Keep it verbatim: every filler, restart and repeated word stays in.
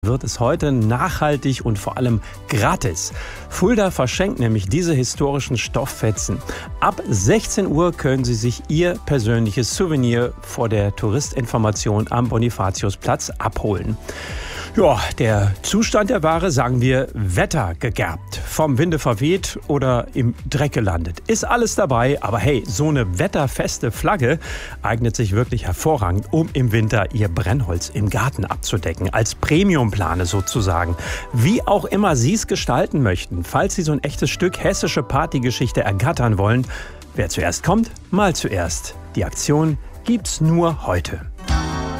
Wird es heute nachhaltig und vor allem gratis. Fulda verschenkt nämlich diese historischen Stofffetzen. Ab sechzehn Uhr können Sie sich Ihr persönliches Souvenir vor der Touristinformation am Bonifatiusplatz abholen. Ja, der Zustand der Ware, sagen wir, wettergegerbt. Vom Winde verweht oder im Dreck gelandet. Ist alles dabei, aber hey, so eine wetterfeste Flagge eignet sich wirklich hervorragend, um im Winter Ihr Brennholz im Garten abzudecken. Als Premiumplane sozusagen. Wie auch immer Sie es gestalten möchten, falls Sie so ein echtes Stück hessische Partygeschichte ergattern wollen. Wer zuerst kommt, mal zuerst. Die Aktion gibt's nur heute.